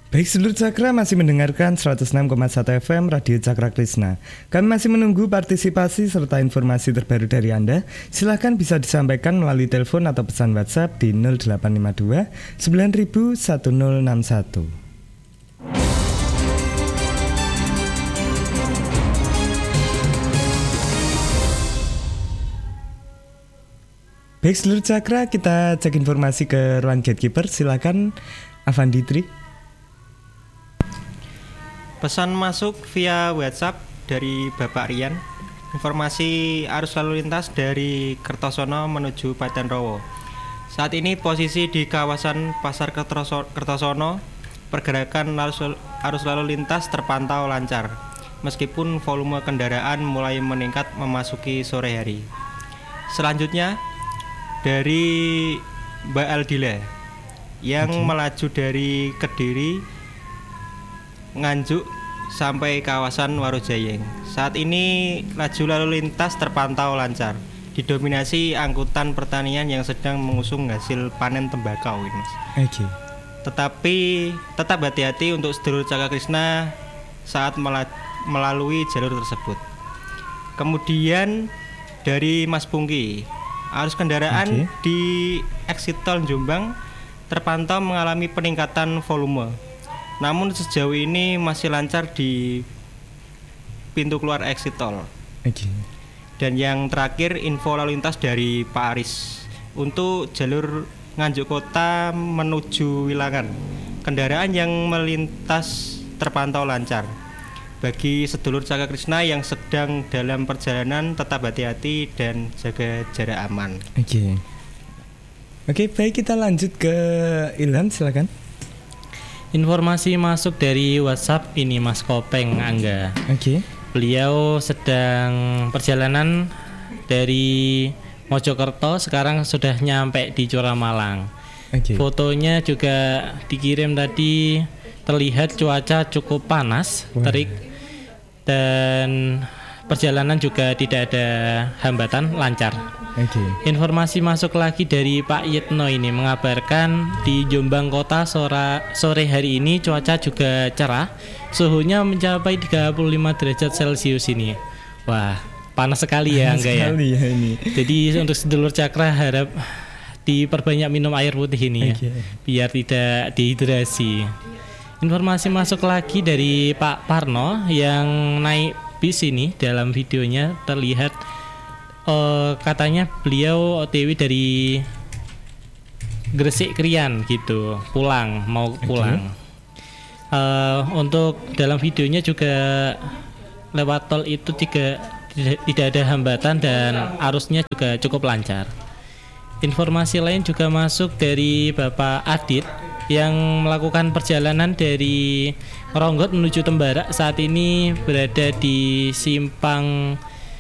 Baik, seluruh Cakra masih mendengarkan 106,1 FM Radio Cakra Krishna. Kami masih menunggu partisipasi serta informasi terbaru dari Anda. Silakan bisa disampaikan melalui telepon atau pesan WhatsApp di 0852 9000 1061. Baik, seluruh Cakra, kita cek informasi ke ruang gatekeeper. Silakan Avandi Tri. Pesan masuk via WhatsApp dari Bapak Rian. Informasi arus lalu lintas dari Kertosono menuju Padanrowo. Saat ini posisi di kawasan Pasar Kertosono, pergerakan arus lalu lintas terpantau lancar. Meskipun volume kendaraan mulai meningkat memasuki sore hari. Selanjutnya dari Mbak Aldila yang melaju dari Kediri Nganjuk sampai kawasan Warujayeng. Saat ini laju lalu lintas terpantau lancar, didominasi angkutan pertanian yang sedang mengusung hasil panen tembakau ini, Mas. Tetapi tetap hati-hati untuk sedulur Cakra Krishna saat melalui jalur tersebut. Kemudian dari Mas Pungki, arus kendaraan di exit tol Jombang terpantau mengalami peningkatan volume. Namun sejauh ini masih lancar di pintu keluar exit tol. Dan yang terakhir info lalu lintas dari Pak Aris untuk jalur Nganjuk Kota menuju Wilangan. Kendaraan yang melintas terpantau lancar. Bagi sedulur Cakra Krishna yang sedang dalam perjalanan tetap hati-hati dan jaga jarak aman. Oke, baik, kita lanjut ke Ilham, silakan. Informasi masuk dari WhatsApp ini Mas Kopeng Angga. Beliau sedang perjalanan dari Mojokerto, sekarang sudah nyampe di Curamalang. Fotonya juga dikirim tadi, terlihat cuaca cukup panas, terik, dan perjalanan juga tidak ada hambatan, lancar. Informasi masuk lagi dari Pak Yitno ini mengabarkan di Jombang Kota sore hari ini cuaca juga cerah, suhunya mencapai 35 derajat Celcius ini. Wah, panas sekali ya Angga ya. Jadi untuk sedulur Cakra harap diperbanyak minum air putih ini ya, biar tidak dehidrasi. Informasi masuk lagi dari Pak Parno yang naik bis ini, dalam videonya terlihat katanya beliau OTW dari Gresik Krian gitu, mau pulang. Untuk dalam videonya juga lewat tol itu tidak ada hambatan dan arusnya juga cukup lancar. Informasi lain juga masuk dari Bapak Adit yang melakukan perjalanan dari Ronggot menuju Tembara, saat ini berada di Simpang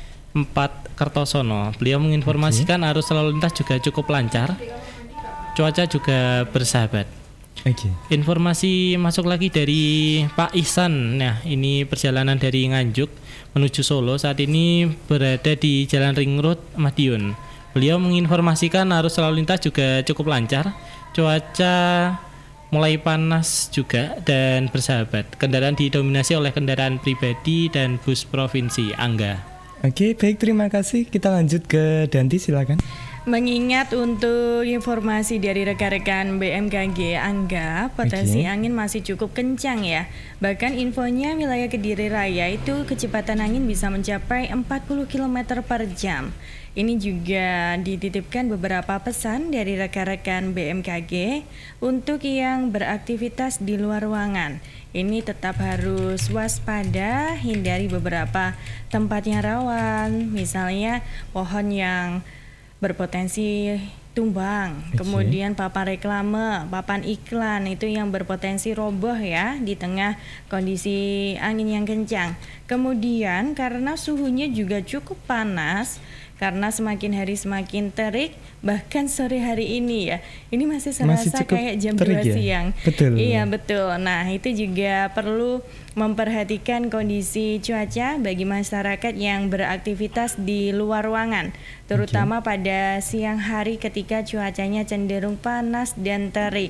4 Kertosono. Beliau menginformasikan arus lalu lintas juga cukup lancar, cuaca juga bersahabat. Informasi masuk lagi dari Pak Ihsan. Nah, ini perjalanan dari Nganjuk menuju Solo, saat ini berada di Jalan Ring Road Madiun. Beliau menginformasikan arus lalu lintas juga cukup lancar, cuaca mulai panas juga dan bersahabat. Kendaraan didominasi oleh kendaraan pribadi dan bus provinsi. Angga. Baik, terima kasih. Kita lanjut ke Danti, silakan. Mengingat untuk informasi dari rekan-rekan BMKG Angga, potensi angin masih cukup kencang ya. Bahkan infonya wilayah Kediri Raya itu kecepatan angin bisa mencapai 40 km per jam. Ini juga dititipkan beberapa pesan dari rekan-rekan BMKG untuk yang beraktivitas di luar ruangan. Ini tetap harus waspada, hindari beberapa tempat yang rawan, misalnya pohon yang berpotensi tumbang, kemudian papan reklame, papan iklan itu yang berpotensi roboh ya di tengah kondisi angin yang kencang. Kemudian karena suhunya juga cukup panas, karena semakin hari semakin terik, bahkan sore hari ini ya, ini masih serasa kayak jam 2 siang. Iya betul. Nah itu juga perlu memperhatikan kondisi cuaca bagi masyarakat yang beraktivitas di luar ruangan, terutama pada siang hari ketika cuacanya cenderung panas dan terik.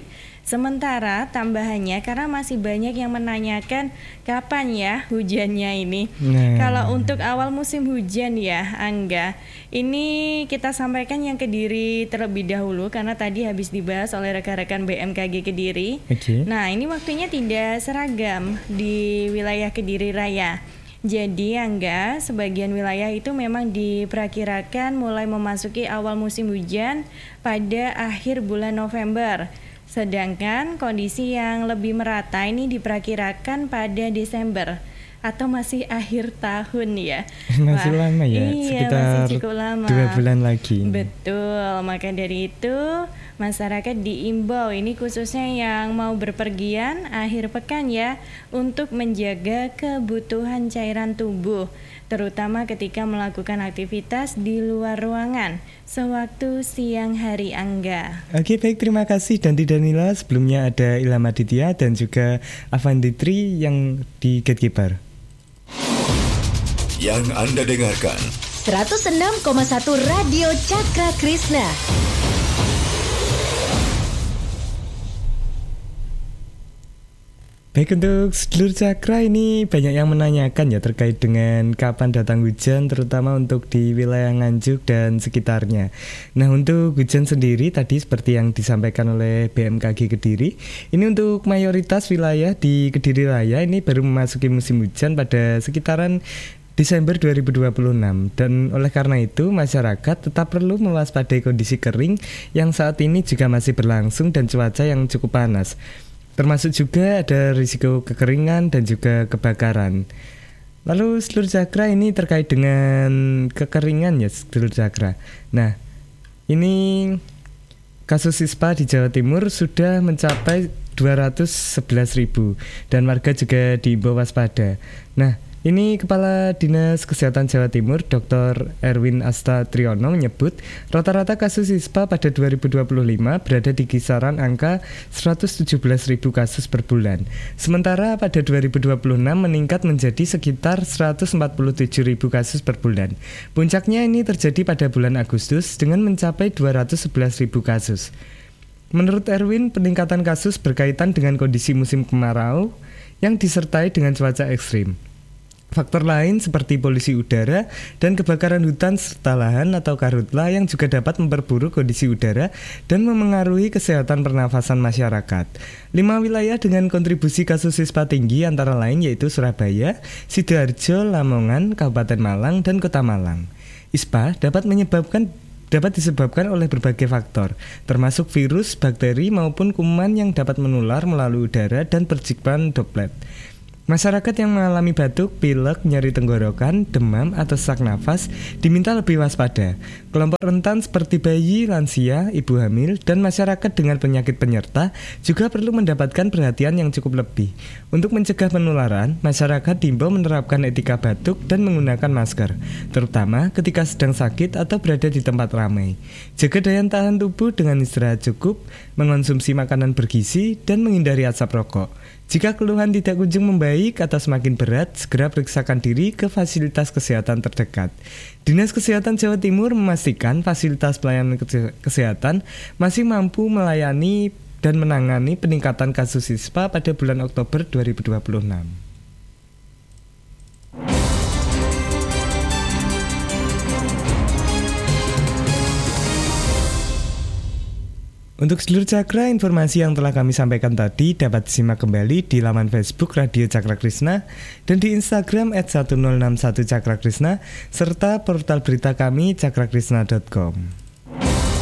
Sementara tambahannya karena masih banyak yang menanyakan kapan ya hujannya ini. Kalau untuk awal musim hujan ya Angga, ini kita sampaikan yang Kediri terlebih dahulu karena tadi habis dibahas oleh rekan-rekan BMKG Kediri. Nah, ini waktunya tidak seragam di wilayah Kediri Raya. Jadi Angga, sebagian wilayah itu memang diperkirakan mulai memasuki awal musim hujan pada akhir bulan November. Sedangkan kondisi yang lebih merata ini diperkirakan pada Desember atau masih akhir tahun ya. Masih lama ya, iya, sekitar masih cukup lama. 2 bulan lagi. Betul, maka dari itu masyarakat diimbau ini khususnya yang mau berpergian akhir pekan ya untuk menjaga kebutuhan cairan tubuh, terutama ketika melakukan aktivitas di luar ruangan sewaktu siang hari Angga. Oke, baik, terima kasih Danti Danila. Sebelumnya ada Ilham Aditya dan juga Avanditri yang di Gatekeeper. Yang Anda dengarkan 106,1 Radio Cakra Krishna. Baik, untuk sedulur Cakra ini banyak yang menanyakan ya terkait dengan kapan datang hujan, terutama untuk di wilayah Nganjuk dan sekitarnya. Nah, untuk hujan sendiri tadi seperti yang disampaikan oleh BMKG Kediri, ini untuk mayoritas wilayah di Kediri Raya ini baru memasuki musim hujan pada sekitaran Desember 2026, dan oleh karena itu masyarakat tetap perlu mewaspadai kondisi kering yang saat ini juga masih berlangsung dan cuaca yang cukup panas. Termasuk juga ada risiko kekeringan dan juga kebakaran. Lalu sedulur Cakra ini terkait dengan kekeringan ya sedulur Cakra. Nah, ini kasus ISPA di Jawa Timur sudah mencapai 211.000 dan warga juga diimbau waspada. Nah, ini Kepala Dinas Kesehatan Jawa Timur Dr. Erwin Asta Triyono menyebut rata-rata kasus ISPA pada 2025 berada di kisaran angka 117.000 kasus per bulan. Sementara pada 2026 meningkat menjadi sekitar 147.000 kasus per bulan. Puncaknya ini terjadi pada bulan Agustus dengan mencapai 211.000 kasus. Menurut Erwin, peningkatan kasus berkaitan dengan kondisi musim kemarau yang disertai dengan cuaca ekstrim. Faktor lain seperti polusi udara dan kebakaran hutan serta lahan atau karhutla yang juga dapat memperburuk kondisi udara dan memengaruhi kesehatan pernafasan masyarakat. 5 wilayah dengan kontribusi kasus ISPA tinggi antara lain yaitu Surabaya, Sidoarjo, Lamongan, Kabupaten Malang, dan Kota Malang. ISPA dapat disebabkan oleh berbagai faktor, termasuk virus, bakteri, maupun kuman yang dapat menular melalui udara dan percikan droplet. Masyarakat yang mengalami batuk, pilek, nyeri tenggorokan, demam, atau sesak nafas diminta lebih waspada. Kelompok rentan seperti bayi, lansia, ibu hamil, dan masyarakat dengan penyakit penyerta juga perlu mendapatkan perhatian yang cukup lebih. Untuk mencegah penularan, masyarakat diimbau menerapkan etika batuk dan menggunakan masker, terutama ketika sedang sakit atau berada di tempat ramai. Jaga daya tahan tubuh dengan istirahat cukup, mengonsumsi makanan bergizi, dan menghindari asap rokok. Jika keluhan tidak kunjung membaik atau semakin berat, segera periksakan diri ke fasilitas kesehatan terdekat. Dinas Kesehatan Jawa Timur memastikan fasilitas pelayanan kesehatan masih mampu melayani dan menangani peningkatan kasus ISPA pada bulan Oktober 2026. Untuk seluruh Cakra, informasi yang telah kami sampaikan tadi dapat disimak kembali di laman Facebook Radio Cakra Krishna dan di Instagram @1061 Cakra Krishna serta portal berita kami cakrakrishna.com.